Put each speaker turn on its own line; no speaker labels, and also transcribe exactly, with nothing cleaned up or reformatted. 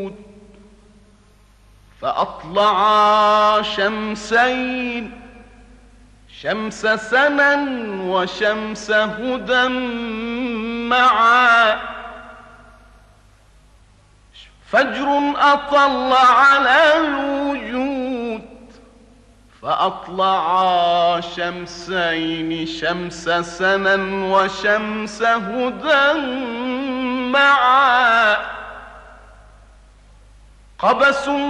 فأطلعا شمسين، شمس سنا وشمس هدى معا. فجر أطل على الوجود، فأطلعا شمسين، شمس سنا وشمس هدى معا. قبس